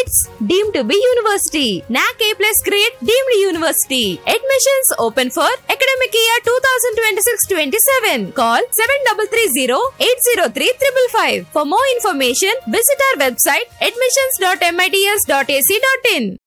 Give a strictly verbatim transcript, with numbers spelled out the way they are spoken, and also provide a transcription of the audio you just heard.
MITS deemed to be university. N A C A plus grade deemed university. Admissions open for academic year twenty twenty-six twenty-seven. Call seven three three zero eight zero three five five. For more information, visit our website admissions dot mits dot a c dot in.